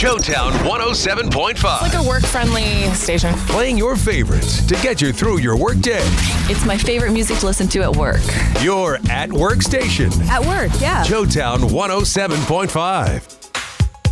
Showtown 107.5. Like a work-friendly station. Playing your favorites to get you through your workday. It's my favorite music to listen to at work. Your at-work station. At work, yeah. Showtown 107.5.